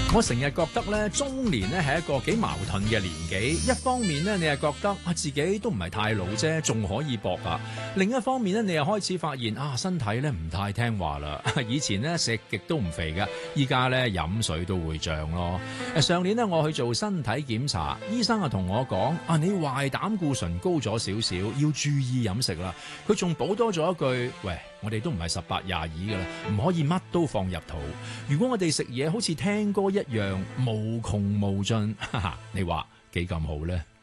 我成日覺得咧，中年咧係一個幾矛盾嘅年紀。一方面咧，你係覺得自己都唔係太老啫，仲可以搏啊；另一方面咧，你又開始發現身體咧唔太聽話啦。以前咧食極都唔肥㗎，依家咧飲水都會脹咯。上年咧我去做身體檢查，醫生啊同我講你壞膽固醇高咗少少，要注意飲食啦。佢仲補多咗一句：喂，我哋都唔係18、22㗎啦，唔可以乜都放入肚。如果我哋食嘢好似聽歌一樣無窮無盡，哈哈，你話幾咁好呢？